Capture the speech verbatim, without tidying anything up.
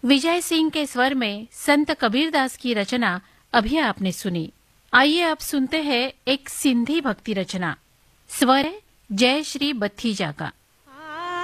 विजय सिंह के स्वर में संत कबीरदास की रचना अभी आपने सुनी। आइए अब सुनते हैं एक सिंधी भक्ति रचना। स्वर है जय श्री बत्थीजा का।